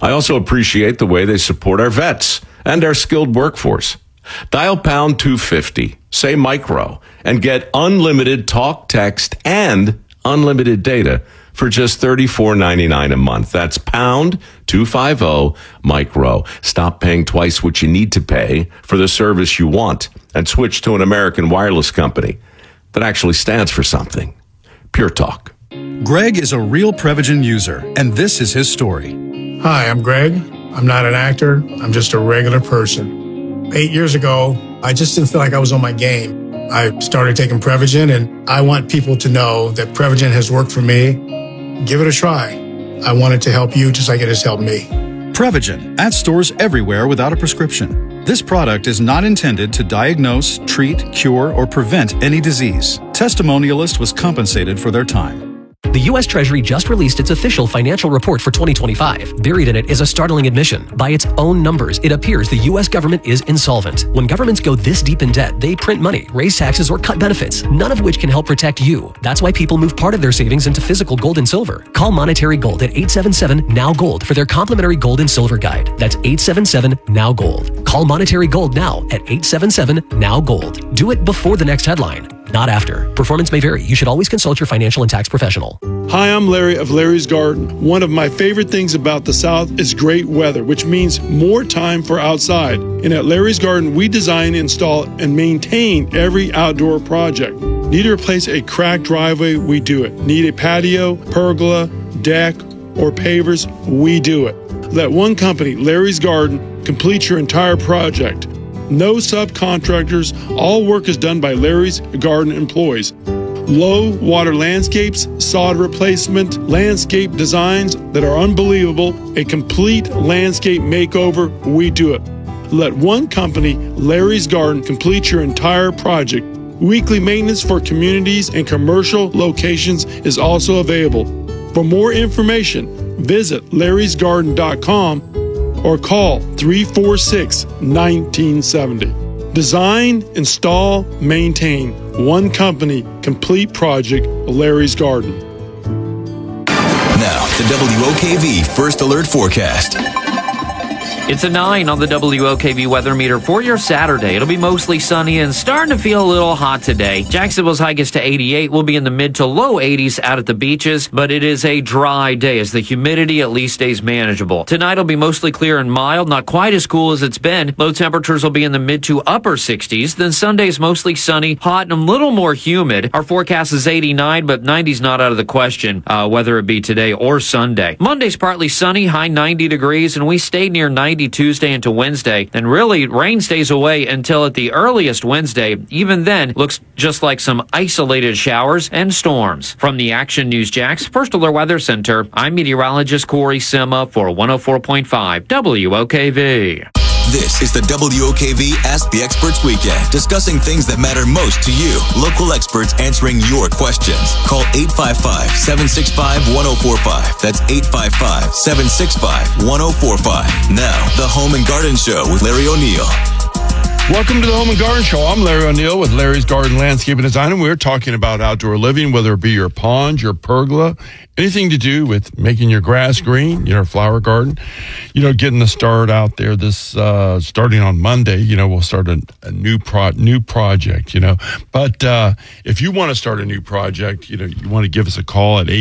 I also appreciate the way they support our vets and our skilled workforce. Dial pound 250, say micro, and get unlimited talk, text, and unlimited data for just $34.99 a month. That's pound 250 micro. Stop paying twice what you need to pay for the service you want and switch to an American wireless company that actually stands for something. Pure Talk. Greg is a real Prevagen user, and this is his story. Hi, I'm Greg. I'm not an actor. I'm just a regular person. 8 years ago, I just didn't feel like I was on my game. I started taking Prevagen, and I want people to know that Prevagen has worked for me. Give it a try. I want it to help you just like it has helped me. Prevagen, at stores everywhere without a prescription. This product is not intended to diagnose, treat, cure, or prevent any disease. Testimonialist was compensated for their time. The U.S. Treasury just released its official financial report for 2025. Buried in it is a startling admission. By its own numbers, it appears the U.S. government is insolvent. When governments go this deep in debt, they print money, raise taxes, or cut benefits, none of which can help protect you. That's why people move part of their savings into physical gold and silver. Call Monetary Gold at 877-NOW-GOLD for their complimentary gold and silver guide. That's 877-NOW-GOLD. Call Monetary Gold now at 877-NOW-GOLD. Do it before the next headline, not after. Performance may vary. You should always consult your financial and tax professional. Hi, I'm Larry of Larry's Garden. One of my favorite things about the South is great weather, which means more time for outside. And at Larry's Garden, we design, install, and maintain every outdoor project. Need to replace a cracked driveway? We do it. Need a patio, pergola, deck, or pavers? We do it. Let one company, Larry's Garden, complete your entire project. No subcontractors. All work is done by Larry's Garden employees. Low water landscapes, sod replacement, landscape designs that are unbelievable, a complete landscape makeover, we do it. Let one company, Larry's Garden, complete your entire project. Weekly maintenance for communities and commercial locations is also available. For more information, visit larrysgarden.com or call 346-1970. Design, install, maintain. One company, complete project, Larry's Garden. Now, the WOKV First Alert Forecast. It's a 9 on the WOKV weather meter for your Saturday. It'll be mostly sunny and starting to feel a little hot today. Jacksonville's high gets to 88. We'll be in the mid to low 80s out at the beaches, but it is a dry day as the humidity at least stays manageable. Tonight will be mostly clear and mild, not quite as cool as it's been. Low temperatures will be in the mid to upper 60s. Then Sunday's mostly sunny, hot, and a little more humid. Our forecast is 89, but 90's not out of the question, whether it be today or Sunday. Monday's partly sunny, high 90 degrees, and we stay near 90 Tuesday into Wednesday, and really rain stays away until at the earliest Wednesday. Even then, looks just like some isolated showers and storms. From the Action News Jax First Alert Weather Center, I'm meteorologist Corey Sima for 104.5 WOKV. This is the WOKV Ask the Experts Weekend, discussing things that matter most to you. Local experts answering your questions. Call 855-765-1045. That's 855-765-1045. Now, the Home and Garden Show with Larry O'Neill. Welcome to the Home and Garden Show. I'm Larry O'Neill with Larry's Garden Landscape and Design, and we're talking about outdoor living, whether it be your pond, your pergola, anything to do with making your grass green, your flower garden, getting the start out there. This starting on Monday, we'll start a new project, But if you want to start a new project, you want to give us a call at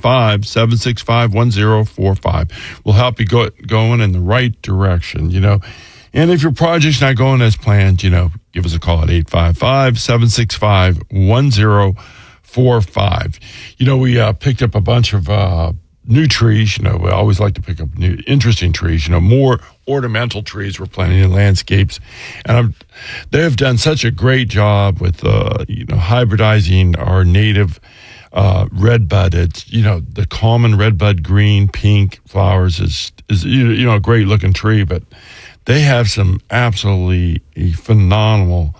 855-765-1045. We'll help you going in the right direction, And if your project's not going as planned, give us a call at 855-765-1045. We picked up a bunch of new trees. We always like to pick up new, interesting trees. More ornamental trees we're planting in landscapes. And they have done such a great job with, hybridizing our native redbud. It's, the common redbud green, pink flowers is a great looking tree, but they have some absolutely phenomenal,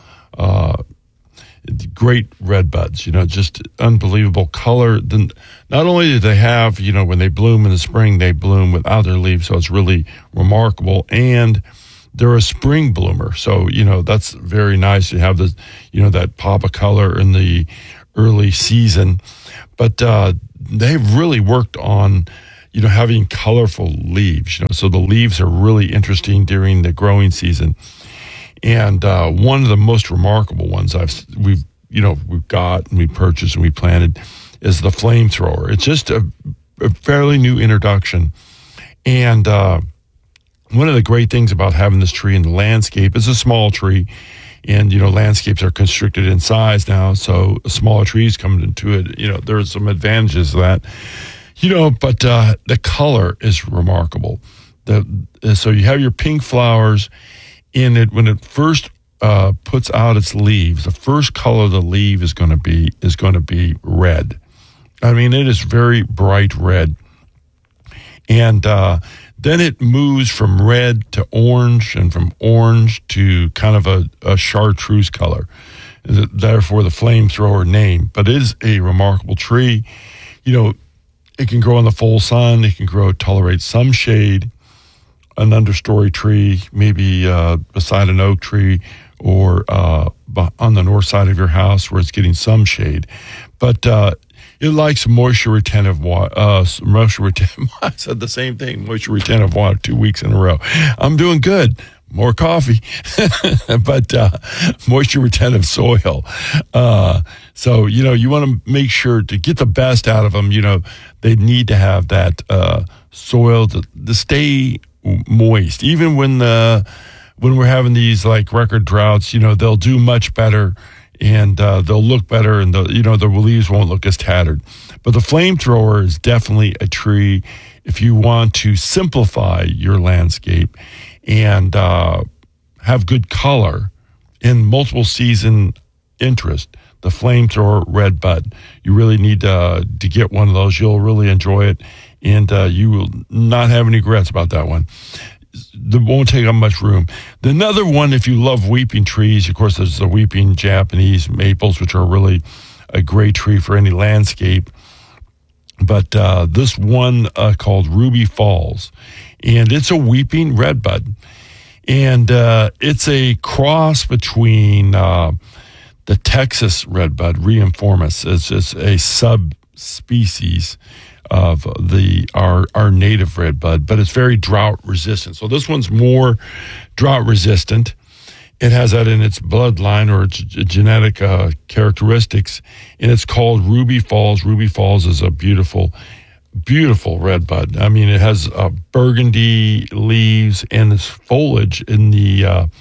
great red buds, just unbelievable color. Then not only do they have, when they bloom in the spring, they bloom without their leaves. So it's really remarkable. And they're a spring bloomer. So, that's very nice to have this, that pop of color in the early season. But they've really worked on, having colorful leaves. So the leaves are really interesting during the growing season. And one of the most remarkable ones we've got and we purchased and we planted is the flamethrower. It's just a fairly new introduction. And one of the great things about having this tree in the landscape is a small tree. And, landscapes are constricted in size now, so smaller trees come into it. There's some advantages to that. But the color is remarkable. So you have your pink flowers in it. When it first puts out its leaves, the first color of the leaf is going to be red. I mean, it is very bright red. And then it moves from red to orange and from orange to kind of a chartreuse color. Therefore, the flamethrower name. But it is a remarkable tree. It can grow in the full sun. It can tolerate some shade. An understory tree, maybe beside an oak tree, or on the north side of your house where it's getting some shade. But it likes moisture retentive water. I said the same thing, moisture retentive water 2 weeks in a row. I'm doing good. More coffee, but moisture retentive soil. So, you want to make sure to get the best out of them. They need to have that soil to stay moist. Even when we're having these like record droughts, they'll do much better and they'll look better, and the leaves won't look as tattered. But the flamethrower is definitely a tree if you want to simplify your landscape and have good color in multiple season interest. The flamethrower red bud. You really need to get one of those. You'll really enjoy it, and you will not have any regrets about that one. It won't take up much room. Another one, if you love weeping trees, of course, there's the weeping Japanese maples, which are really a great tree for any landscape. But this one called Ruby Falls, and it's a weeping redbud. And it's a cross between the Texas redbud, Rheiformis. It's a subspecies of our native redbud, but it's very drought resistant. So this one's more drought resistant. It has that in its bloodline or its genetic characteristics, and it's called Ruby Falls. Ruby Falls is a beautiful, beautiful redbud. I mean, it has burgundy leaves, and its foliage in the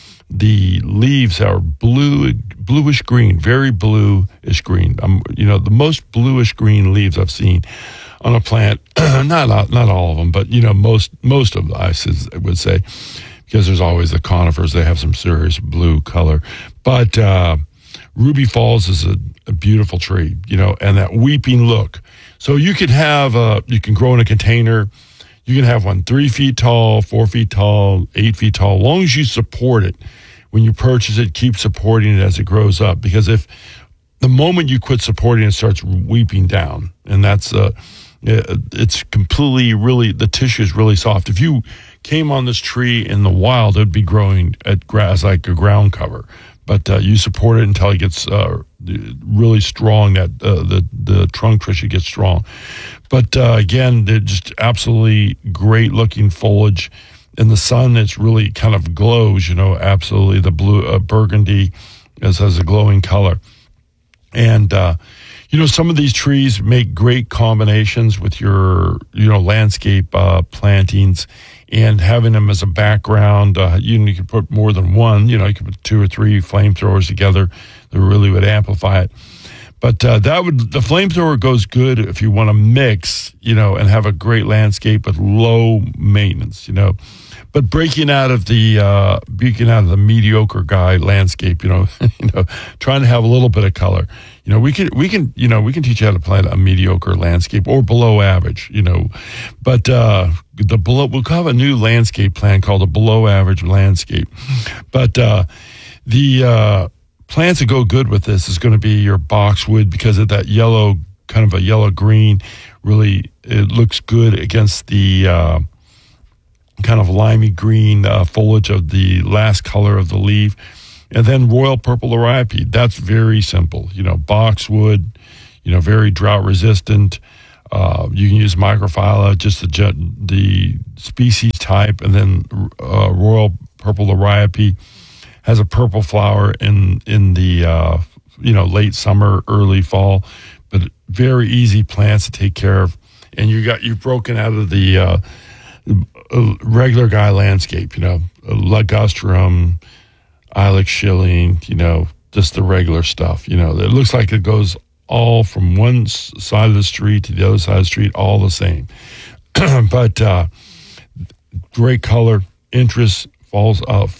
leaves are bluish green, very bluish green. The most bluish green leaves I've seen on a plant. Not all of them, but most of them, I would say, because there's always the conifers. They have some serious blue color. But Ruby Falls is a beautiful tree, and that weeping look. So you could have, you can grow in a container. You can have one 3 feet tall, 4 feet tall, 8 feet tall, as long as you support it. When you purchase it, keep supporting it as it grows up. Because if the moment you quit supporting it, starts weeping down, and that's it's completely, really, the tissue is really soft. If you came on this tree in the wild, it would be growing at grass like a ground cover. But you support it until it gets really strong, that the trunk tissue gets strong. But again, they're just absolutely great looking foliage. In the sun, it's really kind of glows, absolutely. The blue burgundy has a glowing color. And, some of these trees make great combinations with your, landscape plantings, and having them as a background. You can put more than one, you can put 2 or 3 flamethrowers together that really would amplify it. But the flamethrower goes good if you want to mix, and have a great landscape with low maintenance, But breaking out of the mediocre guy landscape, trying to have a little bit of color. We can teach you how to plant a mediocre landscape or below average, But we'll have a new landscape plan called a below average landscape. But the plants that go good with this is going to be your boxwood, because of that yellow, kind of a yellow green. Really, it looks good against the kind of limey green foliage of the last color of the leaf. And then royal purple liriopede. That's very simple. Boxwood, very drought resistant. You can use microphylla, just the species type, and then Royal Purple Liriope has a purple flower in the late summer, early fall, but very easy plants to take care of. And you've broken out of the regular guy landscape, ligustrum, ilex schilling, just the regular stuff. It looks like it goes all from one side of the street to the other side of the street, all the same. But great color, interest, falls,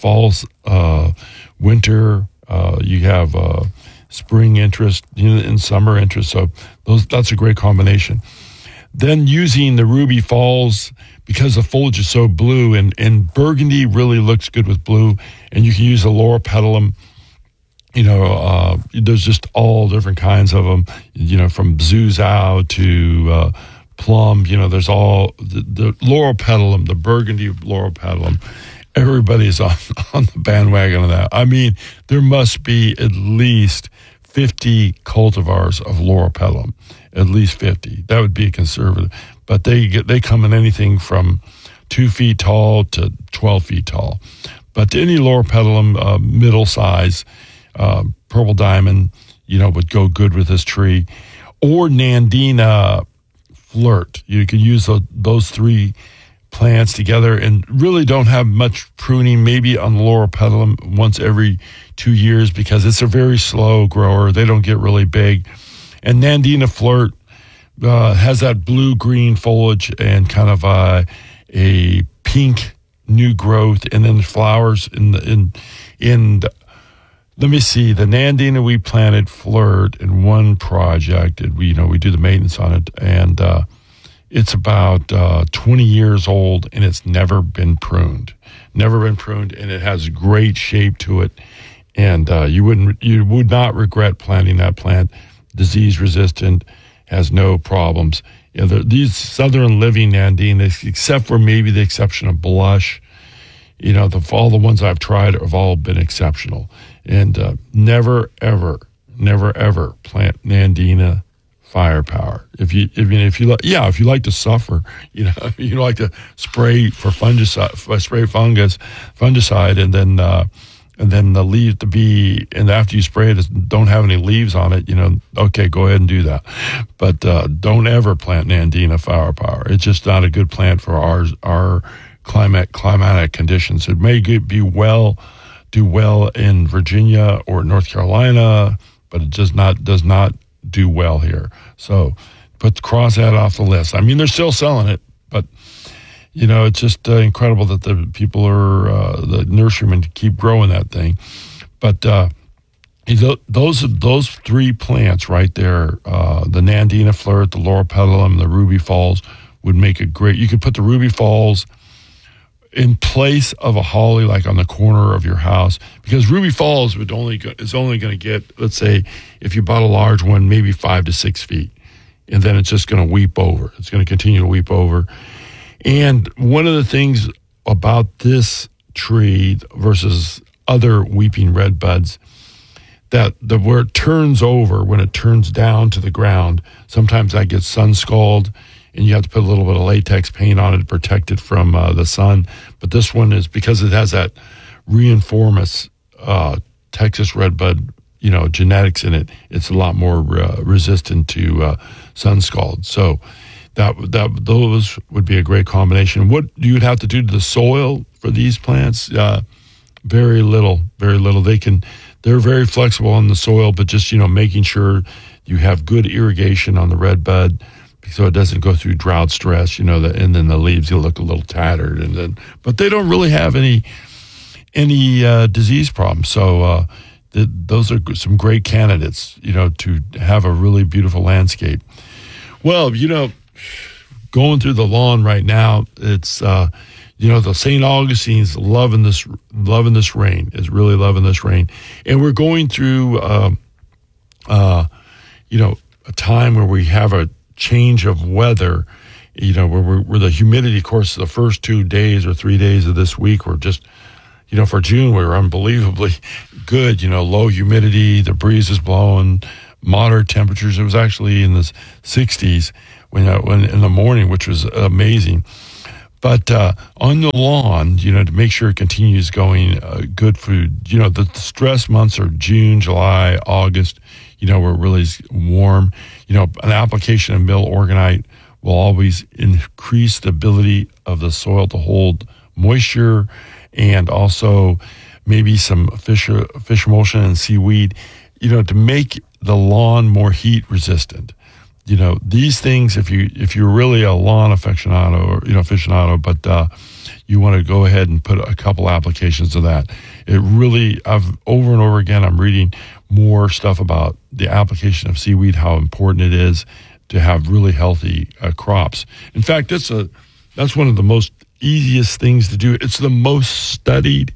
winter. You have spring interest and summer interest. So that's a great combination. Then using the Ruby Falls, because the foliage is so blue, and burgundy really looks good with blue, and you can use the Loropetalum. There's just all different kinds of them, from Zuzao to plum. There's all the Loropetalum, the burgundy Loropetalum. Everybody's on the bandwagon of that. I mean, there must be at least 50 cultivars of Loropetalum, at least 50. That would be a conservative. But they come in anything from 2 feet tall to 12 feet tall. But any Loropetalum, middle size, Purple Diamond, would go good with this tree. Or Nandina Flirt. You can use those three plants together and really don't have much pruning, maybe on the Loropetalum once every 2 years, because it's a very slow grower. They don't get really big. And Nandina Flirt has that blue-green foliage and kind of a pink new growth, and then flowers let me see, the Nandina we planted Flirt in one project, and we do the maintenance on it, and it's about 20 years old, and it's never been pruned, and it has great shape to it, and you would not regret planting that plant. Disease resistant, has no problems. These Southern Living Nandinas, except for maybe the exception of Blush, all the ones I've tried have all been exceptional. And never ever plant Nandina Firepower. If you like to suffer, if you like to spray for fungicide, and then the leaf to be, and after you spray it, don't have any leaves on it, okay, go ahead and do that. But don't ever plant Nandina Firepower. It's just not a good plant for our climatic conditions. It may do well in Virginia or North Carolina, but it does not do well here. So cross that off the list. I mean, they're still selling it, but it's just incredible that the people are the nurserymen keep growing that thing. But those three plants right there, the Nandina Flirt, the Loropetalum, the Ruby Falls, would make a great. You could put the Ruby Falls in place of a holly, like on the corner of your house, because Ruby Falls is only going to get, let's say, if you bought a large one, maybe 5 to 6 feet, and then it's just going to weep over. It's going to continue to weep over. And one of the things about this tree versus other weeping red buds, that where it turns over, when it turns down to the ground, sometimes that gets sun scald, and you have to put a little bit of latex paint on it to protect it from the sun. But this one is, because it has that Reinformis Texas redbud, genetics in it, it's a lot more resistant to sun scald. So those would be a great combination. What you'd have to do to the soil for these plants, very little. They're very flexible on the soil, but just, making sure you have good irrigation on the red bud, so it doesn't go through drought stress, and then the leaves will look a little tattered, but they don't really have any disease problems. So those are some great candidates, to have a really beautiful landscape. Well, going through the lawn right now, it's the St. Augustine's loving this rain, is really loving this rain, and we're going through a time where we have a change of weather, where the humidity, of course, the first 2 days or 3 days of this week were just, for June, we were unbelievably good, low humidity, the breeze is blowing, moderate temperatures. It was actually in the 60s. when in the morning, which was amazing. But on the lawn, to make sure it continues going, good food. The stress months are June, July, August, where it really is warm. An application of Mill Organite will always increase the ability of the soil to hold moisture, and also maybe some fish emulsion and seaweed, to make the lawn more heat resistant. These things, if you're really a lawn aficionado, but you want to go ahead and put a couple applications of that. It really, over and over again, I'm reading more stuff about the application of seaweed, how important it is to have really healthy crops. In fact, that's one of the most easiest things to do. It's the most studied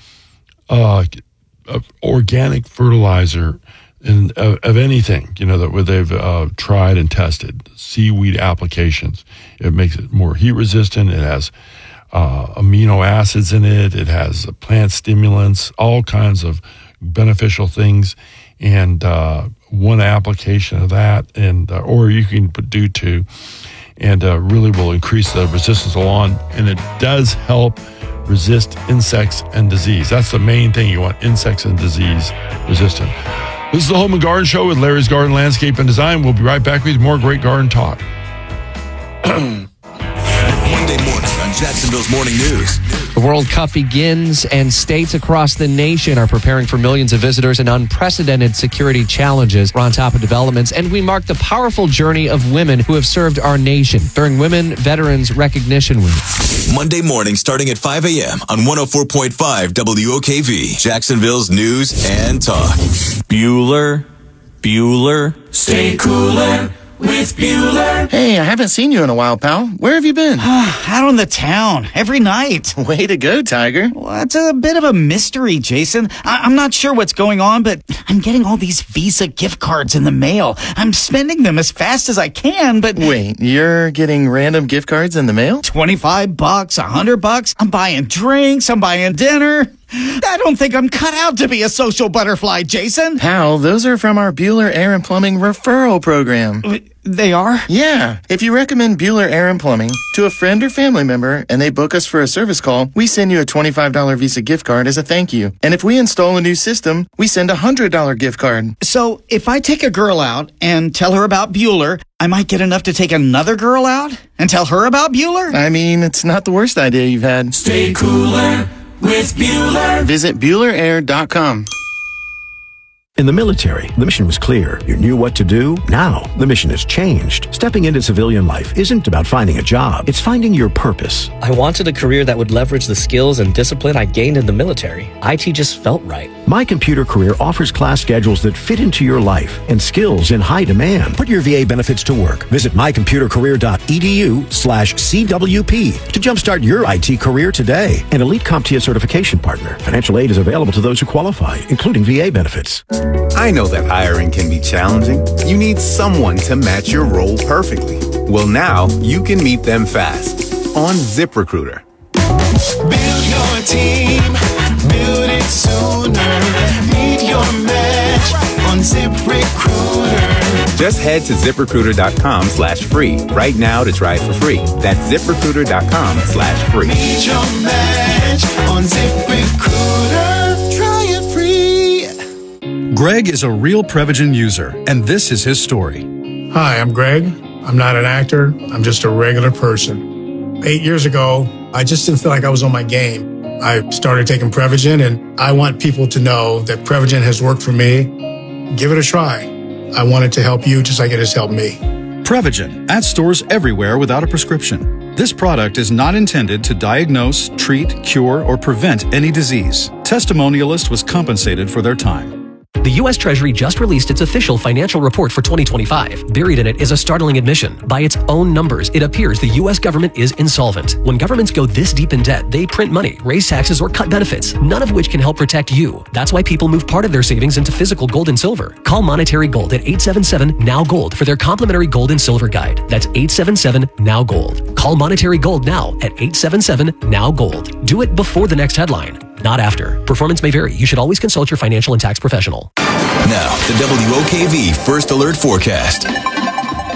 organic fertilizer of anything, that they've tried and tested. Seaweed applications. It makes it more heat resistant. It has amino acids in it. It has plant stimulants, all kinds of beneficial things. And one application of that, or you can do two, and really will increase the resistance of the lawn. And it does help resist insects and disease. That's the main thing. You want insects and disease resistant. This is the Home and Garden Show with Larry's Garden Landscape and Design. We'll be right back with more great garden talk. Monday morning on Jacksonville's Morning News. The World Cup begins, and states across the nation are preparing for millions of visitors and unprecedented security challenges. We're on top of developments, and we mark the powerful journey of women who have served our nation during Women Veterans Recognition Week. Monday morning starting at 5 a.m. on 104.5 WOKV, Jacksonville's News and Talk. Bueller, stay cooler with Bueller. Hey, I haven't seen you in a while, pal. Where have you been? Out on the town, every night. Way to go, Tiger. Well, it's a bit of a mystery, Jason. I'm not sure what's going on, but I'm getting all these Visa gift cards in the mail. I'm spending them as fast as I can, but... Wait, you're getting random gift cards in the mail? $25, $100. I'm buying drinks, I'm buying dinner. I don't think I'm cut out to be a social butterfly, Jason. Pal, those are from our Bueller Air and Plumbing referral program. They are? Yeah. If you recommend Bueller Air and Plumbing to a friend or family member and they book us for a service call, we send you a $25 Visa gift card as a thank you. And if we install a new system, we send a $100 gift card. So if I take a girl out and tell her about Bueller, I might get enough to take another girl out and tell her about Bueller? I mean, it's not the worst idea you've had. Stay cooler with Bueller. Visit BuellerAir.com. In the military, the mission was clear. You knew what to do. Now, the mission has changed. Stepping into civilian life isn't about finding a job. It's finding your purpose. I wanted a career that would leverage the skills and discipline I gained in the military. IT just felt right. My Computer Career offers class schedules that fit into your life and skills in high demand. Put your VA benefits to work. Visit mycomputercareer.edu/CWP to jumpstart your IT career today. An elite CompTIA certification partner. Financial aid is available to those who qualify, including VA benefits. I know that hiring can be challenging. You need someone to match your role perfectly. Well, now you can meet them fast on ZipRecruiter. Build your team, build it sooner. Meet your match on ZipRecruiter. Just head to ZipRecruiter.com/free right now to try it for free. That's ZipRecruiter.com/free. Meet your match on ZipRecruiter. Try it free. Greg is a real Prevagen user, and this is his story. Hi, I'm Greg. I'm not an actor. I'm just a regular person. 8 years ago, I just didn't feel like I was on my game. I started taking Prevagen, and I want people to know that Prevagen has worked for me. Give it a try. I want it to help you just like it has helped me. Prevagen, at stores everywhere without a prescription. This product is not intended to diagnose, treat, cure, or prevent any disease. Testimonialist was compensated for their time. The U.S. Treasury just released its official financial report for 2025. Buried in it is a startling admission. By its own numbers, it appears the U.S. government is insolvent. When governments go this deep in debt, they print money, raise taxes, or cut benefits, none of which can help protect you. That's why people move part of their savings into physical gold and silver. Call Monetary Gold at 877-NOW-GOLD for their complimentary gold and silver guide. That's 877-NOW-GOLD. Call Monetary Gold now at 877-NOW-GOLD. Do it before the next headline, not after. Performance may vary. You should always consult your financial and tax professional. Now, the WOKV First Alert Forecast.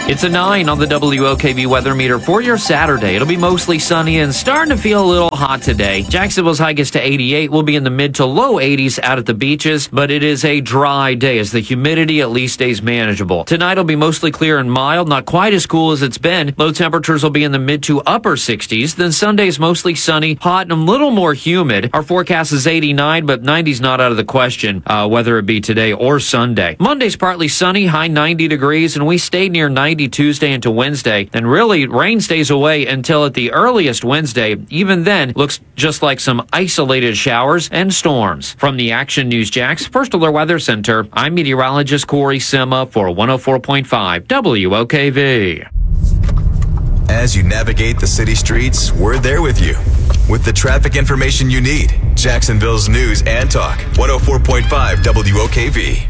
It's a 9 on the WOKV weather meter for your Saturday. It'll be mostly sunny and starting to feel a little hot today. Jacksonville's high gets to 88. We'll be in the mid to low 80s out at the beaches, but it is a dry day as the humidity at least stays manageable. Tonight will be mostly clear and mild, not quite as cool as it's been. Low temperatures will be in the mid to upper 60s. Then Sunday's mostly sunny, hot, and a little more humid. Our forecast is 89, but 90's not out of the question, whether it be today or Sunday. Monday's partly sunny, high 90 degrees, and we stayed near 90 Tuesday into Wednesday. And really, rain stays away until at the earliest Wednesday. Even then, looks just like some isolated showers and storms. From the Action News Jax First Alert Weather Center, I'm meteorologist Corey Sima for 104.5 WOKV. As you navigate the city streets, we're there with you with the traffic information you need. Jacksonville's news and talk. 104.5 WOKV.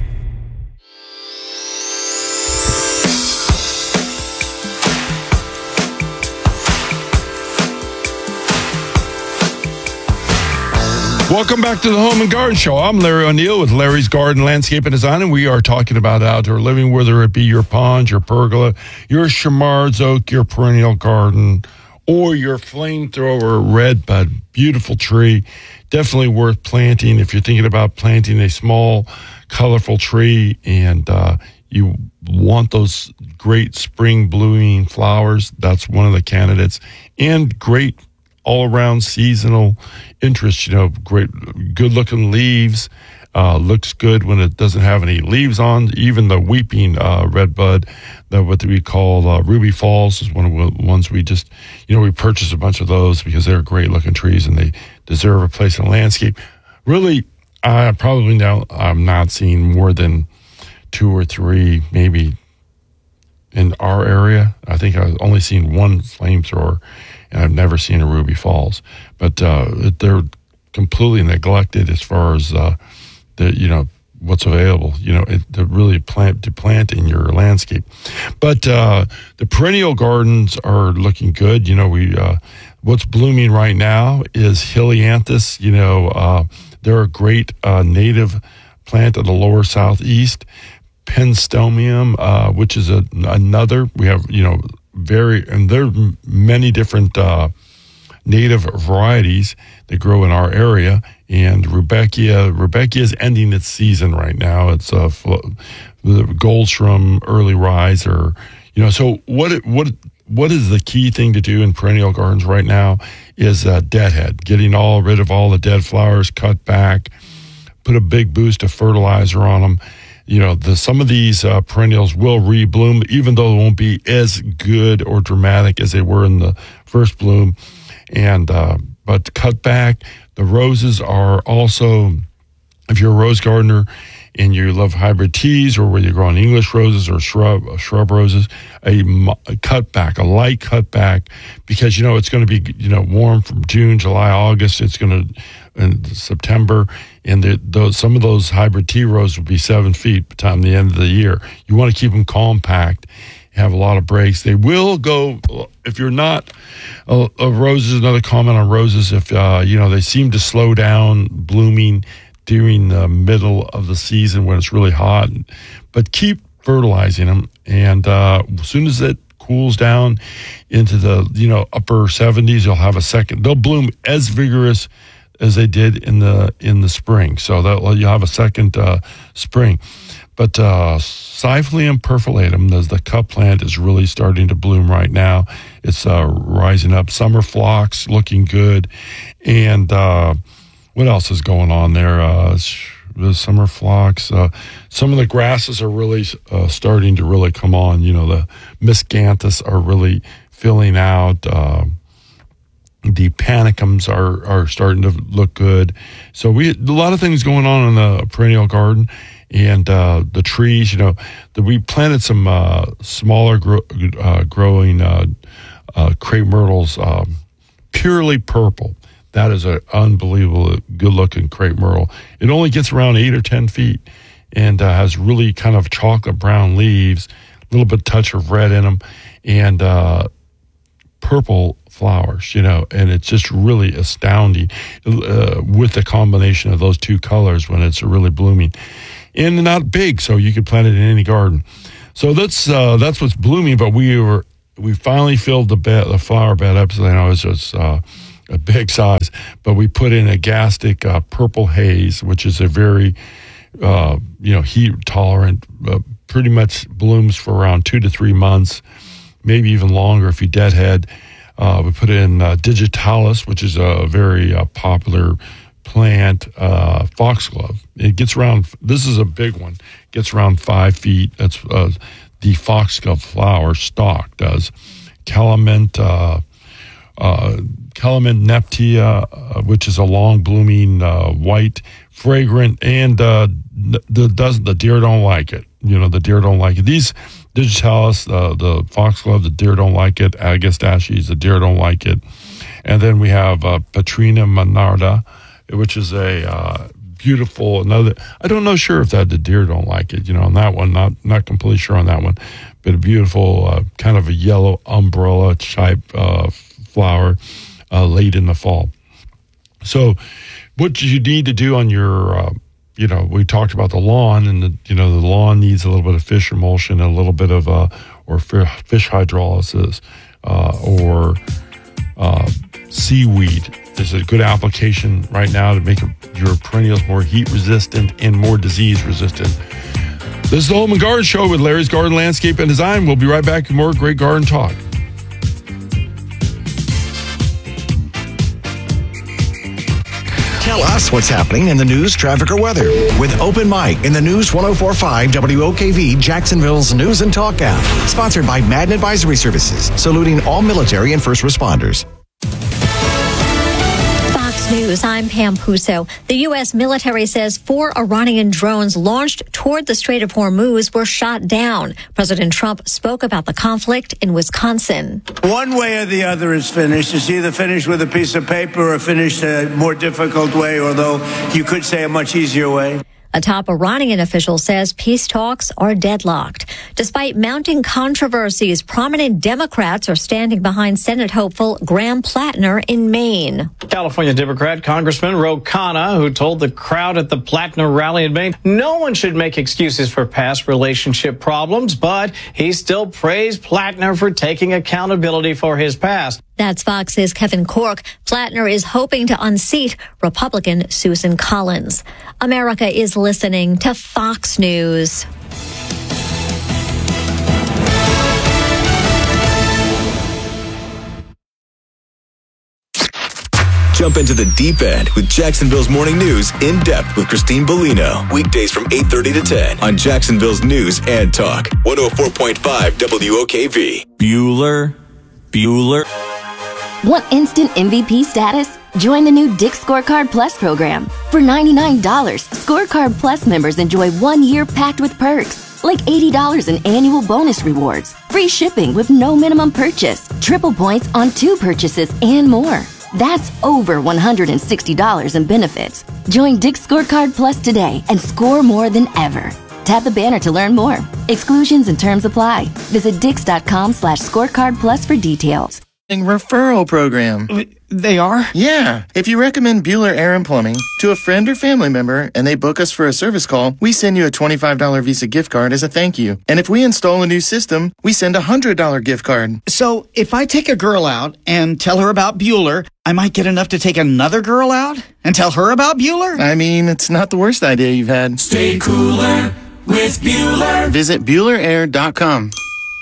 Welcome back to the Home and Garden Show. I'm Larry O'Neill with Larry's Garden Landscape and Design, and we are talking about outdoor living, whether it be your pond, your pergola, your Chamards oak, your perennial garden, or your flamethrower redbud. Beautiful tree. Definitely worth planting if you're thinking about planting a small, colorful tree and you want those great spring blooming flowers. That's one of the candidates. And great all-around seasonal interest, great, good-looking leaves. Looks good when it doesn't have any leaves on. Even the weeping redbud, what we call Ruby Falls, is one of the ones we just, we purchased a bunch of those because they're great-looking trees and they deserve a place in the landscape. Really, I'm not seeing more than 2 or 3, maybe, in our area. I think I've only seen one flamethrower, and I've never seen a Ruby Falls. But they're completely neglected as far as what's available. To really plant in your landscape. But the perennial gardens are looking good. What's blooming right now is Helianthus. They're a great native plant of the lower southeast. Penstemonium, which is another. We have and there are many different native varieties that grow in our area. And Rudbeckia is ending its season right now. It's the Goldstrom early riser. So what is the key thing to do in perennial gardens right now is deadhead, getting rid of all the dead flowers, cut back, put a big boost of fertilizer on them. Some of these perennials will rebloom, even though it won't be as good or dramatic as they were in the first bloom. And but cut back. The roses are also, if you're a rose gardener and you love hybrid teas, or whether you're growing English roses or shrub roses, a cutback, a light cutback, because it's going to be warm from June, July, August. It's going to in September, and some of those hybrid tea roses will be 7 feet by the time the end of the year. You want to keep them compact, have a lot of breaks. They will go, if you're not, roses, another comment on roses, if, they seem to slow down blooming during the middle of the season when it's really hot, but keep fertilizing them. And as soon as it cools down into the, upper 70s, you'll have a second. They'll bloom as vigorous as they did in the spring. So you'll have a second spring. But Cyphalium perfilatum, the cup plant, is really starting to bloom right now. It's rising up. Summer phlox looking good. And what else is going on there? The summer phlox. Some of the grasses are really starting to really come on. The miscanthus are really filling out. The panicums are starting to look good. So a lot of things going on in the perennial garden. And the trees, we planted some smaller growing crepe myrtles, purely purple. That is an unbelievable good-looking crepe myrtle. It only gets around 8 or 10 feet and has really kind of chocolate brown leaves, a little bit touch of red in them, and purple flowers, and it's just really astounding with the combination of those two colors when it's really blooming. And not big, so you can plant it in any garden. So that's what's blooming. But we finally filled the flower bed up. So I know it's just a big size, but we put in a Gastic purple haze, which is a very heat tolerant. Pretty much blooms for around 2 to 3 months, maybe even longer if you deadhead. We put in digitalis, which is a very popular plant, foxglove. It gets around, this is a big one, gets around 5 feet. That's the foxglove flower stalk does. Calamint neptia, which is a long blooming white, fragrant, and the deer don't like it. The deer don't like it. These digitalis, the foxglove, the deer don't like it. Agastaches, the deer don't like it. And then we have Petrina monarda, which is a beautiful, another, I don't know sure if the deer don't like it, on that one, not completely sure on that one, but a beautiful kind of a yellow umbrella type flower late in the fall. So what you need to do on your, we talked about the lawn, and the lawn needs a little bit of fish emulsion, a little bit of or fish hydrolysis, or seaweed is a good application right now to make your perennials more heat resistant and more disease resistant. This is the Home and Garden Show with Larry's Garden Landscape and Design. We'll be right back with more great garden talk. Tell us what's happening in the news, traffic, or weather with Open Mic in the News 104.5 WOKV, Jacksonville's News and Talk app. Sponsored by Madden Advisory Services, saluting all military and first responders. News. I'm Pam Puso. The U.S. military says 4 Iranian drones launched toward the Strait of Hormuz were shot down. President Trump spoke about the conflict in Wisconsin. One way or the other is finished. It's either finished with a piece of paper or finished a more difficult way, although you could say a much easier way. A top Iranian official says peace talks are deadlocked. Despite mounting controversies, prominent Democrats are standing behind Senate hopeful Graham Plattner in Maine. California Democrat Congressman Ro Khanna, who told the crowd at the Plattner rally in Maine, no one should make excuses for past relationship problems, but he still praised Plattner for taking accountability for his past. That's Fox's Kevin Corke. Plattner is hoping to unseat Republican Susan Collins. America is listening to Fox News. Jump into the deep end with Jacksonville's Morning News in depth with Christine Bellino. Weekdays from 8:30 to 10 on Jacksonville's News and Talk. 104.5 WOKV. Bueller. Want instant MVP status? Join the new Dick's Scorecard Plus program. For $99, Scorecard Plus members enjoy 1 year packed with perks, like $80 in annual bonus rewards, free shipping with no minimum purchase, triple points on 2 purchases, and more. That's over $160 in benefits. Join Dick's Scorecard Plus today and score more than ever. Tap the banner to learn more. Exclusions and terms apply. Visit Dix.com/scorecard plus for details. Referral program. They are? Yeah. If you recommend Bueller Air & Plumbing to a friend or family member and they book us for a service call, we send you a $25 Visa gift card as a thank you. And if we install a new system, we send a $100 gift card. So if I take a girl out and tell her about Bueller, I might get enough to take another girl out and tell her about Bueller? I mean, it's not the worst idea you've had. Stay cooler with Bueller. Visit BuellerAir.com.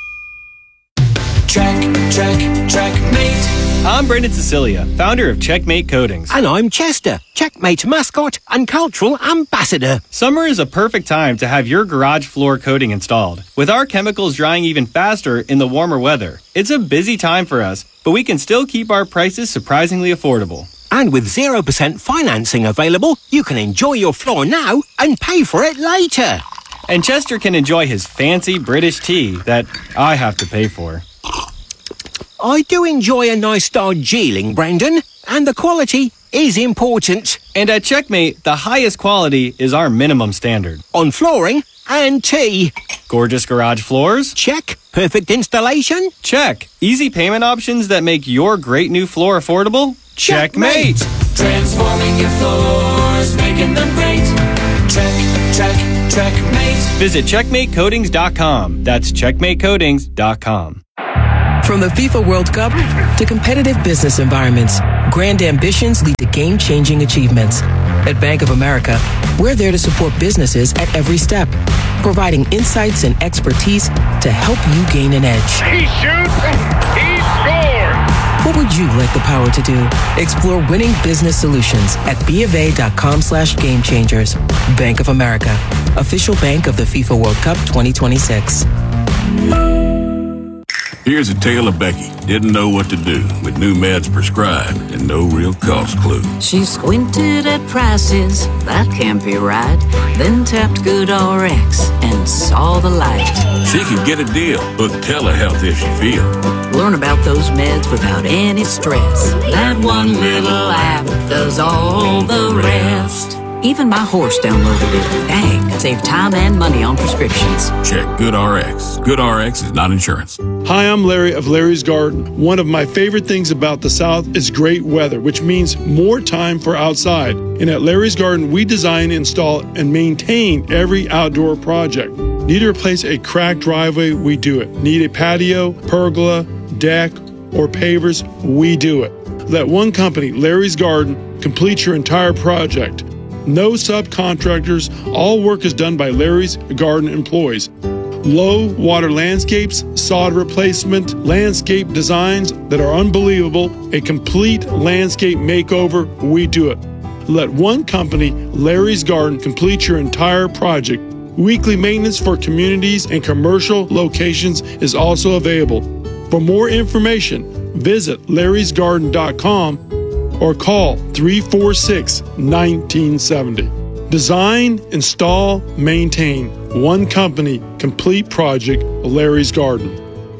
Checkmate. I'm Brendan Cecilia, founder of Checkmate Coatings. And I'm Chester, Checkmate mascot and cultural ambassador. Summer is a perfect time to have your garage floor coating installed. With our chemicals drying even faster in the warmer weather, it's a busy time for us, but we can still keep our prices surprisingly affordable. And with 0% financing available, you can enjoy your floor now and pay for it later. And Chester can enjoy his fancy British tea that I have to pay for. I do enjoy a nice Darjeeling, Brendan, and the quality is important. And at Checkmate, the highest quality is our minimum standard. On flooring and tea. Gorgeous garage floors? Check. Perfect installation? Check. Easy payment options that make your great new floor affordable? Checkmate! Transforming your floors, making them great. Checkmate. Visit CheckmateCoatings.com. That's CheckmateCoatings.com. From the FIFA World Cup to competitive business environments, grand ambitions lead to game-changing achievements. At Bank of America, we're there to support businesses at every step, providing insights and expertise to help you gain an edge. He shoots, he scores! What would you like the power to do? Explore winning business solutions at BofA.com/gamechangers. Bank of America, official bank of the FIFA World Cup 2026. Here's a tale of Becky. Didn't know what to do with new meds prescribed and no real cost clue. She squinted at prices, that can't be right. Then tapped GoodRx and saw the light. She could get a deal, book telehealth if she feels. Learn about those meds without any stress. That one little app does all the rest. Even my horse downloaded it. Dang, save time and money on prescriptions. Check GoodRx. GoodRx is not insurance. Hi, I'm Larry of Larry's Garden. One of my favorite things about the South is great weather, which means more time for outside. And at Larry's Garden, we design, install, and maintain every outdoor project. Need to replace a cracked driveway? We do it. Need a patio, pergola, deck, or pavers? We do it. Let one company, Larry's Garden, complete your entire project. No subcontractors. All work is done by Larry's Garden employees. Low water landscapes, sod replacement, landscape designs that are unbelievable, a complete landscape makeover, we do it. Let one company, Larry's Garden, complete your entire project. Weekly maintenance for communities and commercial locations is also available. For more information, visit larrysgarden.com or call 346-1970. Design, install, maintain. One company, complete project, Larry's Garden.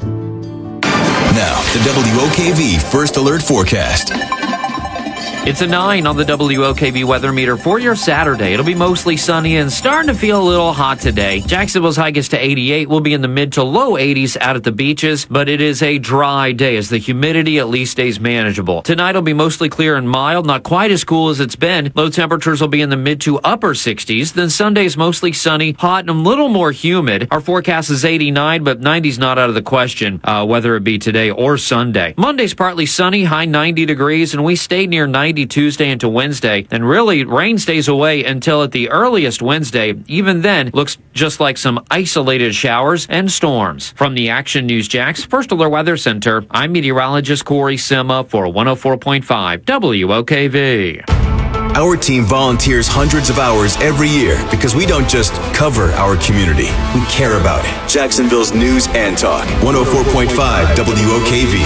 Now, the WOKV First Alert Forecast. It's a 9 on the WOKV weather meter for your Saturday. It'll be mostly sunny and starting to feel a little hot today. Jacksonville's high gets to 88. We'll be in the mid to low 80s out at the beaches, but it is a dry day as the humidity at least stays manageable. Tonight will be mostly clear and mild, not quite as cool as it's been. Low temperatures will be in the mid to upper 60s. Then Sunday's mostly sunny, hot, and a little more humid. Our forecast is 89, but 90's not out of the question, whether it be today or Sunday. Monday's partly sunny, high 90 degrees, and we stayed near 90 Tuesday into Wednesday, and really rain stays away until at the earliest Wednesday. Even then, looks just like some isolated showers and storms. From the Action News Jax First Alert Weather Center, I'm meteorologist Corey Sima for 104.5 WOKV. Our team volunteers hundreds of hours every year because we don't just cover our community, we care about it. Jacksonville's News and Talk, 104.5 WOKV.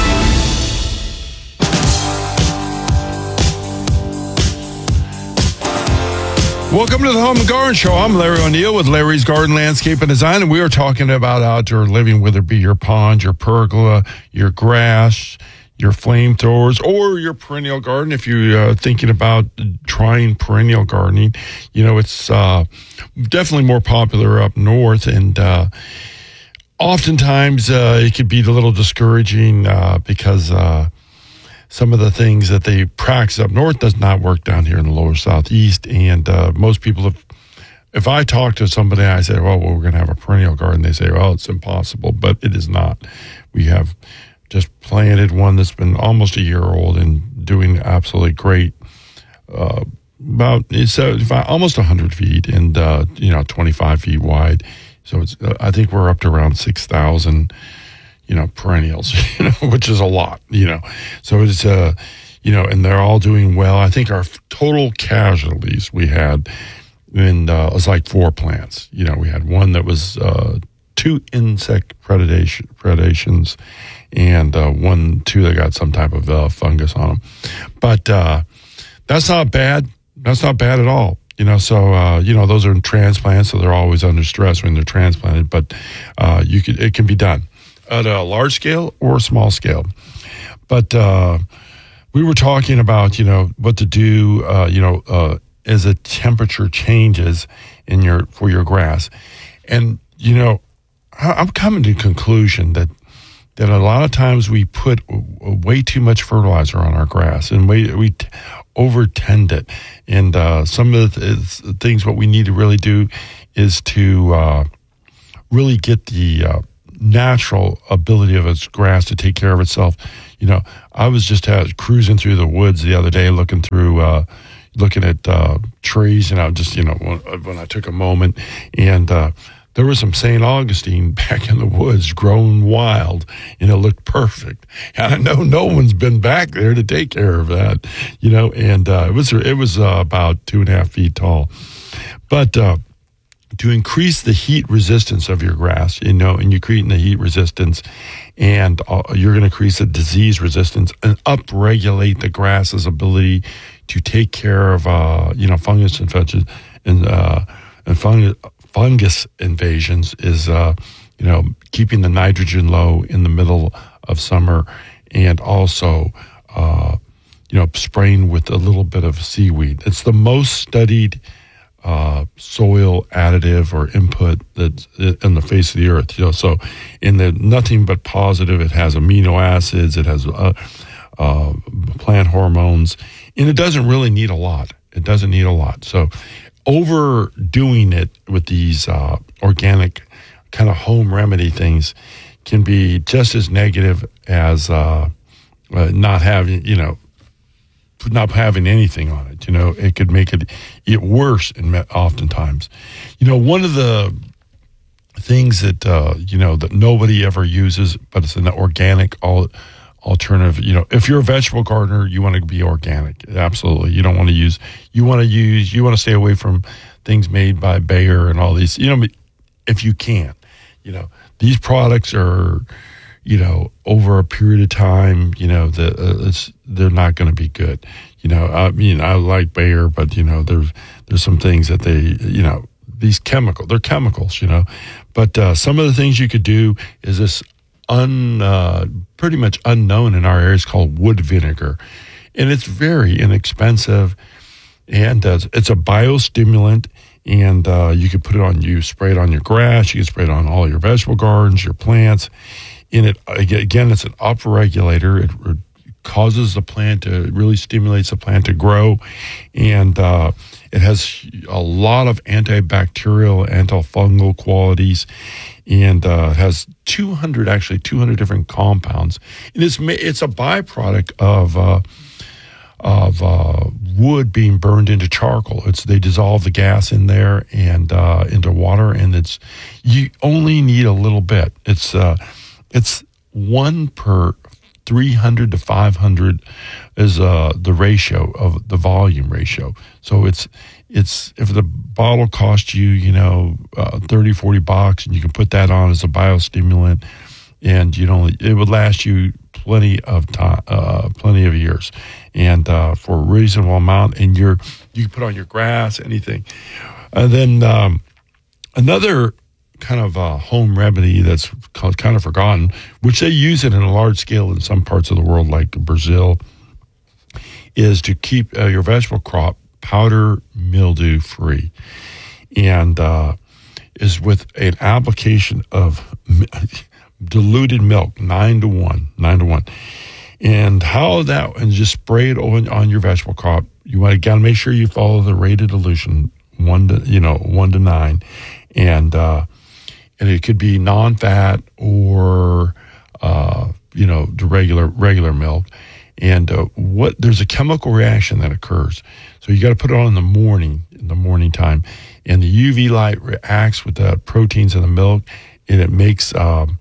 Welcome to the Home and Garden Show. I'm Larry O'Neill with Larry's Garden Landscape and Design, and we are talking about outdoor living, whether it be your pond, your pergola, your grass, your flamethrowers, or your perennial garden. If you're thinking about trying perennial gardening, you know, it's definitely more popular up north, and oftentimes it could be a little discouraging because some of the things that they practice up north does not work down here in the lower southeast. And most people have, if I talk to somebody, I say, well, we're going to have a perennial garden. They say, well, it's impossible, but it is not. We have just planted one that's been almost a year old and doing absolutely great. About almost 100 feet and, 25 feet wide. So it's, I think we're up to around 6,000 perennials, which is a lot, So it's, and they're all doing well. I think our total casualties we had was like 4 plants. We had one that was 2 insect predations and 2 that got some type of fungus on them. But that's not bad. That's not bad at all. Those are transplants, so they're always under stress when they're transplanted, but it can be done at a large scale or a small scale. But we were talking about, what to do, as the temperature changes for your grass. And, I'm coming to the conclusion that a lot of times we put way too much fertilizer on our grass, and we overtend it. And some of the things what we need to really do is to really get the natural ability of its grass to take care of itself. You know, I was just cruising through the woods the other day, looking at trees, and I just, you know, when I took a moment, and there was some St. Augustine back in the woods growing wild, and it looked perfect. And I know no one's been back there to take care of that, you know, and it was about 2.5 feet tall. But to increase the heat resistance of your grass, you know, and you're creating the heat resistance, and you're going to increase the disease resistance and upregulate the grass's ability to take care of, you know, fungus infections and fungus invasions is, you know, keeping the nitrogen low in the middle of summer, and also, you know, spraying with a little bit of seaweed. It's the most studied soil additive or input that's in the face of the earth, you know. So in the nothing but positive, it has amino acids, it has plant hormones, and it doesn't really need a lot. It doesn't need a lot. So overdoing it with these organic kind of home remedy things can be just as negative as not having, you know, not having anything on it. You know, it could make it worse oftentimes. You know, one of the things that, you know, that nobody ever uses, but it's an organic alternative. You know, if you're a vegetable gardener, you want to be organic. Absolutely. You don't want to use, you want to stay away from things made by Bayer and all these, you know, if you can. You know, these products are, you know, over a period of time, you know, they're not going to be good. You know, I mean, I like Bayer, but, you know, there's some things that they, you know, they're chemicals, you know. But some of the things you could do is this pretty much unknown in our areas called wood vinegar. And it's very inexpensive, and it's a biostimulant. And you can spray it on your grass, you can spray it on all your vegetable gardens, your plants. And it, again, it's an upregulator. It causes the plant to, really stimulates the plant to grow. And it has a lot of antibacterial, antifungal qualities. And it has 200 different compounds. And it's a byproduct of wood being burned into charcoal. They dissolve the gas in there and into water, and you only need a little bit. It's 1 per 300 to 500 is the ratio of the volume ratio. So it's if the bottle costs you, you know, $30-$40, and you can put that on as a biostimulant, and it would last you plenty of time, plenty of years, and for a reasonable amount. And you can put on your grass, anything. And then another kind of home remedy that's kind of forgotten, which they use it in a large scale in some parts of the world, like Brazil, is to keep your vegetable crop powder mildew free, and is with an application of diluted milk, 9-to-1, and and just spray it on your vegetable crop. You gotta make sure you follow the rated dilution, 1 to 9, and it could be non-fat or the regular milk. And there's a chemical reaction that occurs. So you got to put it on in the morning time, and the UV light reacts with the proteins in the milk, and it makes kind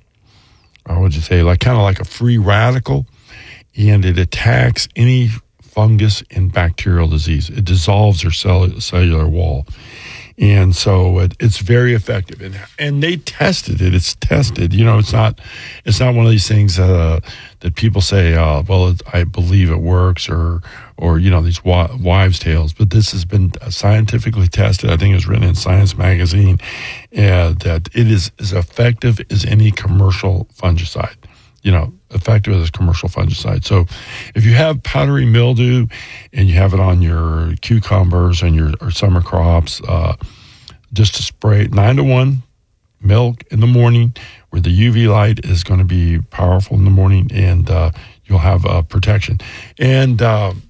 of like a free radical, and it attacks any fungus and bacterial disease. It dissolves their cellular wall. And so it's very effective, and they tested it. It's tested. You know, it's not one of these things that people say, well, I believe it works, or these wives' tales. But this has been scientifically tested. I think it was written in Science magazine, that it is as effective as any commercial fungicide. Effective as a commercial fungicide. So if you have powdery mildew and you have it on your cucumbers and your summer crops, just to spray 9-to-1 milk in the morning, where the UV light is going to be powerful in the morning, and you'll have protection. And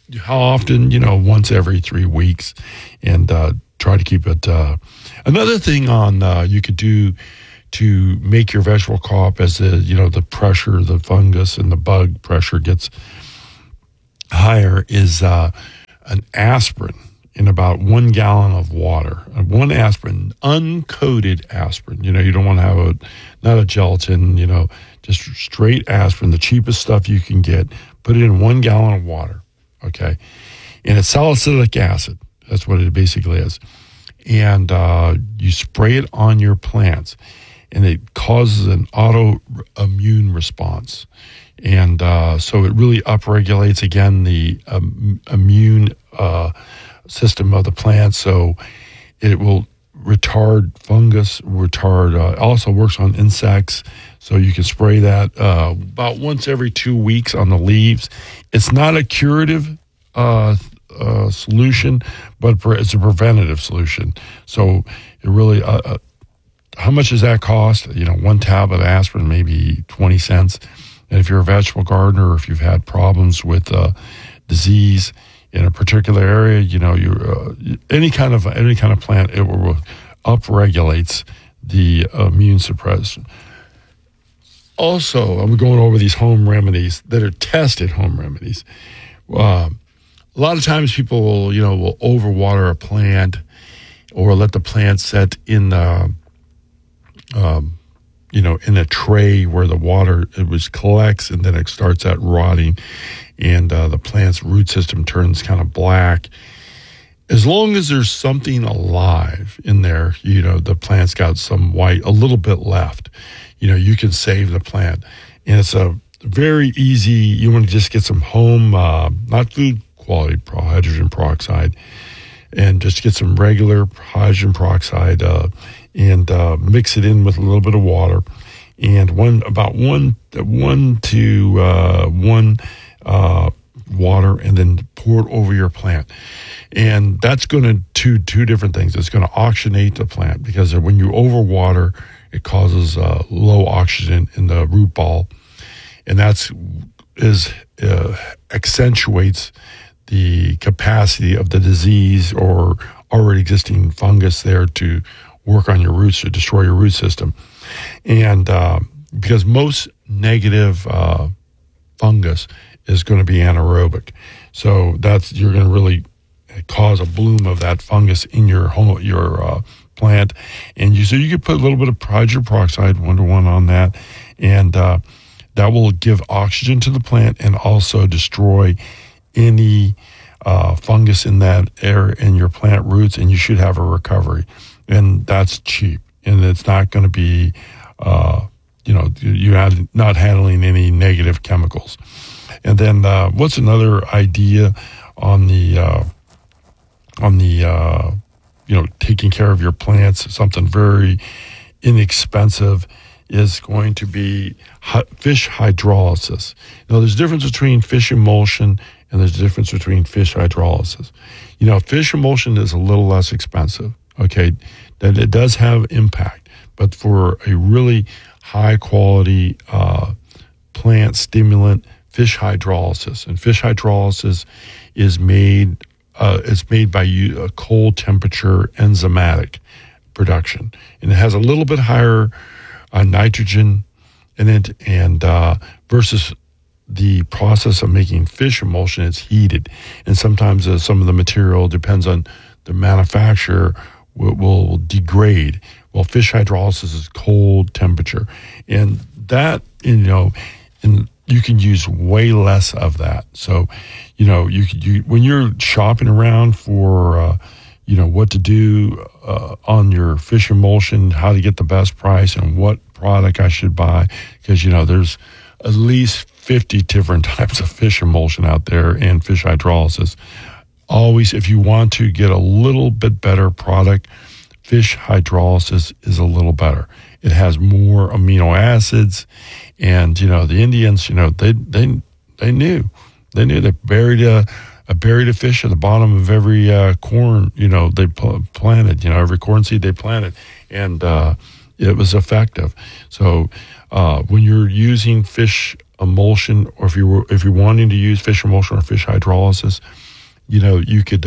how often? Once every 3 weeks, and try to keep it. Another thing you could do to make your vegetable crop as the pressure, the fungus and the bug pressure gets higher is an aspirin in about 1 gallon of water. One aspirin, uncoated aspirin. You don't want to have not a gelatin, just straight aspirin, the cheapest stuff you can get. Put it in 1 gallon of water, okay? And it's salicylic acid. That's what it basically is. And you spray it on your plants, and it causes an autoimmune response. And so it really upregulates, again, the immune system of the plant. So it will retard fungus, also works on insects. So you can spray that about once every 2 weeks on the leaves. It's not a curative solution, but it's a preventative solution. So it really, how much does that cost? 1 tablet of aspirin, maybe 20 cents. And if you're a vegetable gardener, or if you've had problems with disease in a particular area, any kind of plant, it will upregulates the immune suppression. Also, I'm going over these home remedies that are tested home remedies. A lot of times people will overwater a plant or let the plant set in the in a tray where the water collects, and then it starts at rotting, and the plant's root system turns kind of black. As long as there's something alive in there, the plant's got some white, a little bit left, you can save the plant. And it's a very easy, you want to just get some home, not food quality hydrogen peroxide, and just get some regular hydrogen peroxide, and mix it in with a little bit of water, and one to one water, and then pour it over your plant. And that's going to do two different things. It's going to oxygenate the plant, because when you overwater, it causes low oxygen in the root ball, and accentuates the capacity of the disease or already existing fungus there to work on your roots, to destroy your root system. And because most negative fungus is going to be anaerobic, so you're going to really cause a bloom of that fungus in your plant. And so you could put a little bit of hydrogen peroxide 1-to-1 on that, and that will give oxygen to the plant and also destroy any fungus in that area in your plant roots, and you should have a recovery. And that's cheap, and it's not going to be, you're not handling any negative chemicals. And then what's another idea on the taking care of your plants? Something very inexpensive is going to be fish hydrolysis. There's a difference between fish emulsion and there's a difference between fish hydrolysis. Fish emulsion is a little less expensive. Okay, that it does have impact, but for a really high quality plant stimulant, fish hydrolysis, and fish hydrolysis is made. It's made by a cold temperature enzymatic production, and it has a little bit higher nitrogen in it, and versus the process of making fish emulsion, it's heated, and sometimes some of the material depends on the manufacturer. Will degrade. Well, fish hydrolysis is cold temperature, and that and you can use way less of that. So, when you're shopping around for what to do on your fish emulsion, how to get the best price, and what product I should buy, because there's at least 50 different types of fish emulsion out there and fish hydrolysis. Always, if you want to get a little bit better product, fish hydrolysis is a little better. It has more amino acids, and the Indians, they knew they buried a fish at the bottom of every corn, they planted, every corn seed they planted, and it was effective. So when you're using fish emulsion, or if you're wanting to use fish emulsion or fish hydrolysis, you could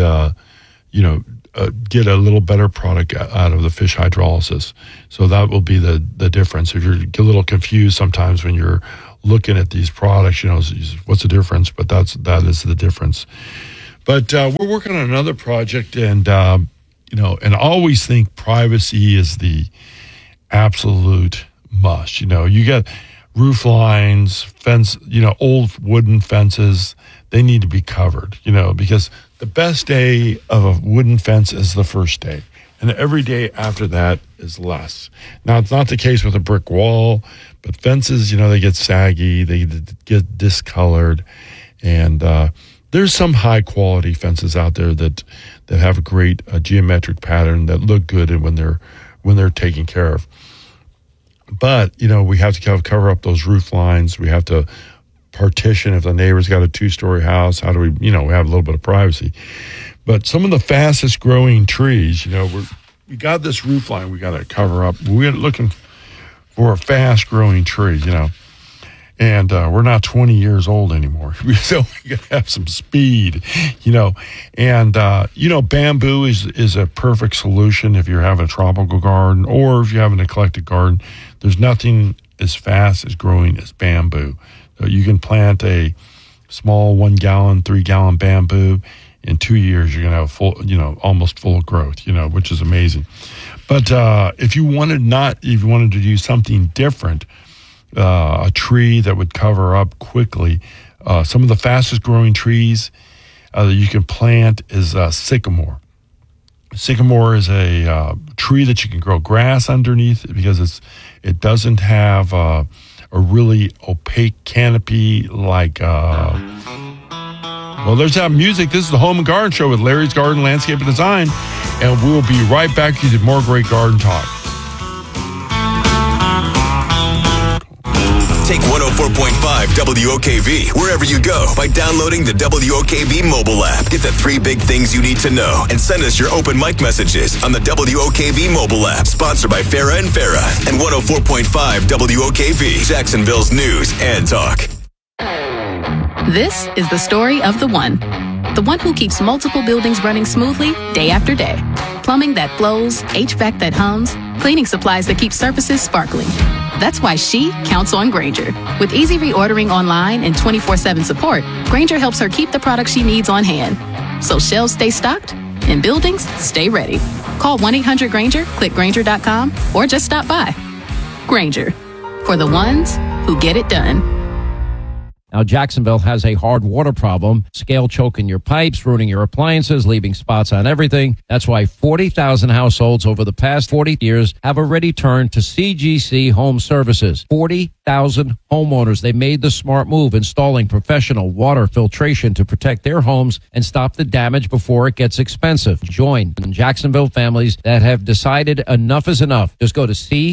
get a little better product out of the fish hydrolysis. So that will be the difference. If you're a little confused sometimes when you're looking at these products, what's the difference? But that is the difference. But we're working on another project, and and always think privacy is the absolute must. You get roof lines, fence, old wooden fences. They need to be covered, because the best day of a wooden fence is the first day. And every day after that is less. Now, it's not the case with a brick wall, but fences, they get saggy, they get discolored. And there's some high-quality fences out there that have a great geometric pattern that look good when they're taken care of. But, we have to cover up those roof lines. We have to partition if the neighbor's got a 2-story house. How do we, we have a little bit of privacy. But some of the fastest growing trees, we got this roof line we got to cover up. We're looking for a fast growing tree, and we're not 20 years old anymore. So we got to have some speed, and, bamboo is a perfect solution if you're having a tropical garden or if you have an eclectic garden. There's nothing as fast as growing as bamboo. So you can plant a small 1 gallon, 3 gallon bamboo. In 2 years, you're going to have full, almost full growth, which is amazing. But if you wanted to do something different, a tree that would cover up quickly, some of the fastest growing trees that you can plant is sycamore. Sycamore is a tree that you can grow grass underneath because it doesn't have a really opaque canopy like. Well, there's that music. This is the Home and Garden Show with Larry's Garden Landscape and Design, and we'll be right back to you with more great garden talk. Take 104.5 WOKV wherever you go by downloading the WOKV mobile app. Get the 3 big things you need to know and send us your open mic messages on the WOKV mobile app. Sponsored by Farah and Farah and 104.5 WOKV, Jacksonville's news and talk. This is the story of the one who keeps multiple buildings running smoothly day after day. Plumbing that flows, HVAC that hums, cleaning supplies that keep surfaces sparkling. That's why she counts on Grainger. With easy reordering online and 24/7 support, Grainger helps her keep the products she needs on hand. So shelves stay stocked and buildings stay ready. Call 1-800-GRAINGER, click Grainger.com, or just stop by. Grainger, for the ones who get it done. Now, Jacksonville has a hard water problem, scale choking your pipes, ruining your appliances, leaving spots on everything. That's why 40,000 households over the past 40 years have already turned to CGC Home Services. 40,000 homeowners. They made the smart move, installing professional water filtration to protect their homes and stop the damage before it gets expensive. Join Jacksonville families that have decided enough is enough. Just go to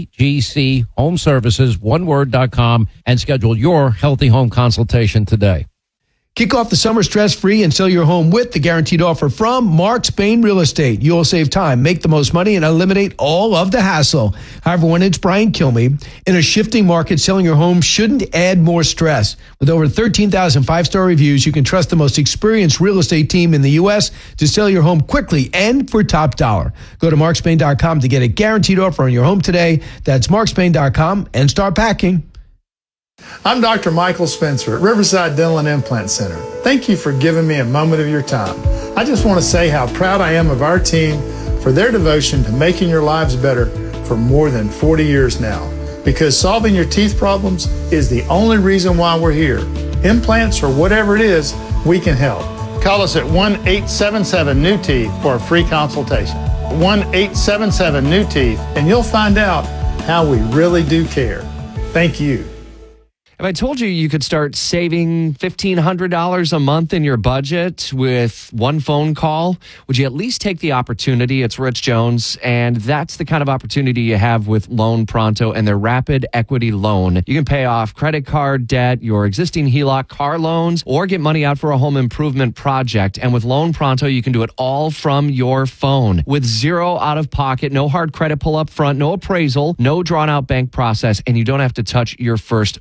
CGCHomeservices.com and schedule your healthy home consultation today. Kick off the summer stress-free and sell your home with the guaranteed offer from Mark Spain Real Estate. You'll save time, make the most money, and eliminate all of the hassle. Hi, everyone. It's Brian Kilmeade. In a shifting market, selling your home shouldn't add more stress. With over 13,000 five-star reviews, you can trust the most experienced real estate team in the U.S. to sell your home quickly and for top dollar. Go to markspain.com to get a guaranteed offer on your home today. That's markspain.com and start packing. I'm Dr. Michael Spencer at Riverside Dental and Implant Center. Thank you for giving me a moment of your time. I just want to say how proud I am of our team for their devotion to making your lives better for more than 40 years now. Because solving your teeth problems is the only reason why we're here. Implants or whatever it is, we can help. Call us at 1-877-NEW-TEETH for a free consultation. 1-877-NEW-TEETH, and you'll find out how we really do care. Thank you. If I told you you could start saving $1,500 a month in your budget with one phone call, would you at least take the opportunity? It's Rich Jones, and that's the kind of opportunity you have with Loan Pronto and their Rapid Equity Loan. You can pay off credit card debt, your existing HELOC car loans, or get money out for a home improvement project. And with Loan Pronto, you can do it all from your phone with zero out of pocket, no hard credit pull up front, no appraisal, no drawn out bank process, and you don't have to touch your first mortgage.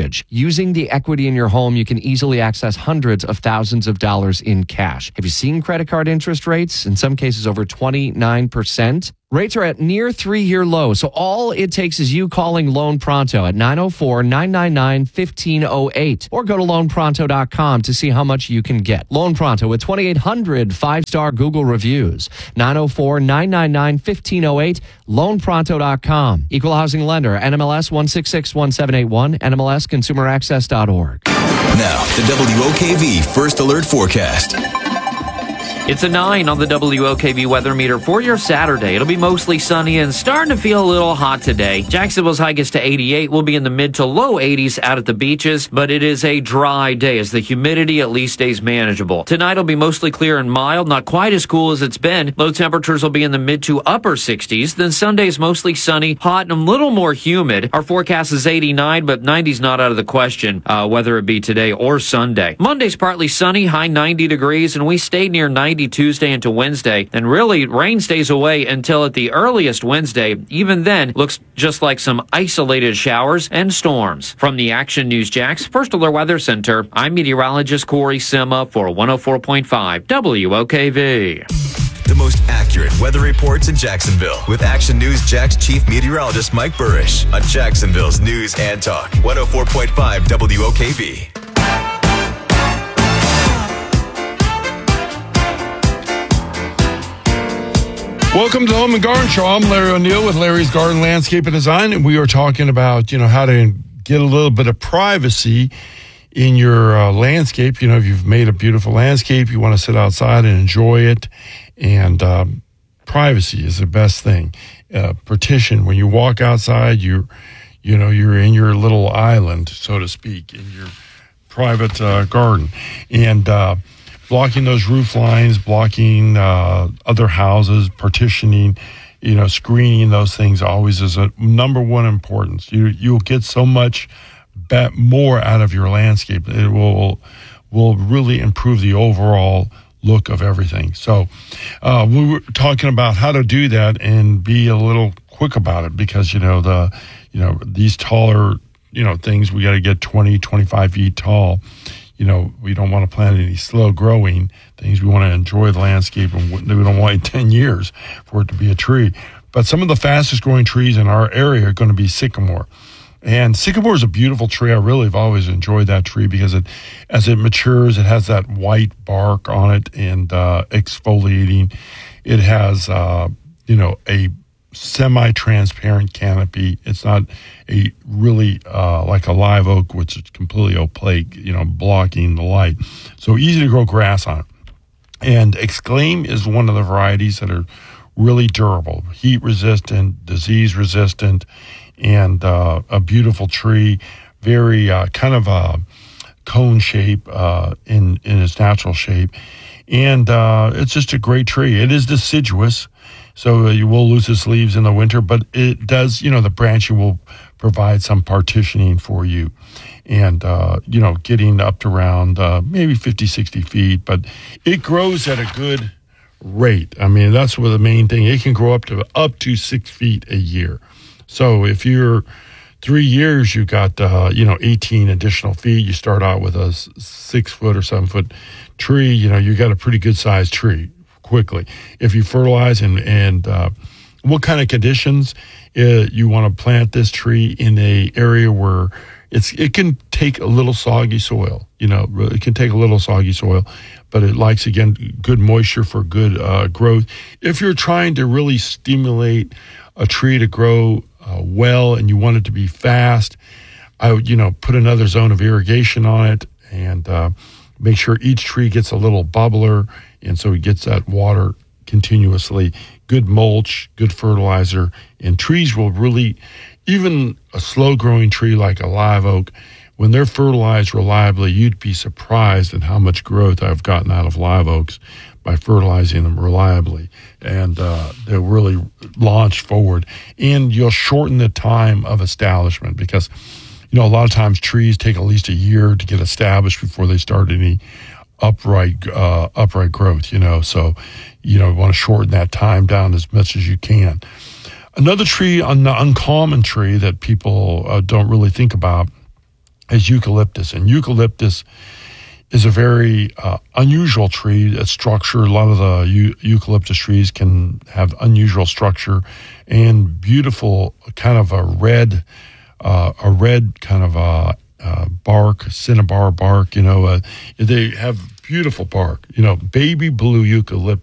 mortgage. Using the equity in your home, you can easily access hundreds of thousands of dollars in cash. Have you seen credit card interest rates? In some cases, over 29%. Rates are at near 3-year lows, so all it takes is you calling Loan Pronto at 904-999-1508 or go to loanpronto.com to see how much you can get. Loan Pronto with 2,800 5-star Google reviews. 904-999-1508, loanpronto.com. Equal housing lender, NMLS 1661781, NMLSconsumeraccess.org. Now, the WOKV First Alert Forecast. It's a 9 on the WOKV weather meter for your Saturday. It'll be mostly sunny and starting to feel a little hot today. Jacksonville's high gets to 88. We'll be in the mid to low 80s out at the beaches, but it is a dry day as the humidity at least stays manageable. Tonight will be mostly clear and mild, not quite as cool as it's been. Low temperatures will be in the mid to upper 60s. Then Sunday is mostly sunny, hot, and a little more humid. Our forecast is 89, but 90's not out of the question, whether it be today or Sunday. Monday's partly sunny, high 90 degrees, and we stay near 90 Tuesday into Wednesday, and really rain stays away until at the earliest Wednesday. Even then, looks just like some isolated showers and storms. From the Action News Jax First Alert Weather Center, I'm meteorologist Corey Sima for 104.5 WOKV. The most accurate weather reports in Jacksonville with Action News Jax Chief Meteorologist Mike Burrish on Jacksonville's News and Talk 104.5 WOKV. Welcome to the Home and Garden Show. I'm Larry O'Neill with Larry's Garden Landscape and Design, and we are talking about, how to get a little bit of privacy in your landscape. If you've made a beautiful landscape, you want to sit outside and enjoy it, and privacy is the best thing. Partition. When you walk outside, you're in your little island, so to speak, in your private garden, and blocking those roof lines, blocking other houses, partitioning, screening those things always is a number one importance. You'll get so much more out of your landscape. It will really improve the overall look of everything. So we were talking about how to do that and be a little quick about it because, these taller, things, we got to get 20, 25 feet tall. We don't want to plant any slow growing things. We want to enjoy the landscape, and we don't wait 10 years for it to be a tree. But some of the fastest growing trees in our area are going to be sycamore. And sycamore is a beautiful tree. I really have always enjoyed that tree because as it matures, it has that white bark on it and exfoliating. It has, a semi-transparent canopy. It's not a really like a live oak, which is completely opaque, blocking the light. So easy to grow grass on it. And Exclaim is one of the varieties that are really durable, heat resistant, disease resistant, and a beautiful tree, very kind of a cone shape in its natural shape. And it's just a great tree. It is deciduous, so you will lose its leaves in the winter, but it does, the branching will provide some partitioning for you. And, getting up to around maybe 50, 60 feet, but it grows at a good rate. I mean, that's what the main thing. It can grow up to 6 feet a year. So if you're 3 years, you got, 18 additional feet. You start out with a 6 foot or 7 foot tree, you got a pretty good sized tree quickly. If you fertilize and what kind of conditions you want to plant this tree in a area where it can take a little soggy soil, it can take a little soggy soil, but it likes, again, good moisture for good growth. If you're trying to really stimulate a tree to grow well and you want it to be fast, I would, put another zone of irrigation on it and make sure each tree gets a little bubbler, and so it gets that water continuously. Good mulch, good fertilizer, and trees will really, even a slow-growing tree like a live oak, when they're fertilized reliably, you'd be surprised at how much growth I've gotten out of live oaks by fertilizing them reliably. And they'll really launch forward. And you'll shorten the time of establishment because, a lot of times trees take at least a year to get established before they start any upright growth, so, you want to shorten that time down as much as you can. Another tree, an uncommon tree that people don't really think about as eucalyptus. And eucalyptus is a very unusual tree, structure. A lot of the eucalyptus trees can have unusual structure and beautiful kind of a red kind of bark, cinnabar bark. They have beautiful bark. Baby blue eucalyptus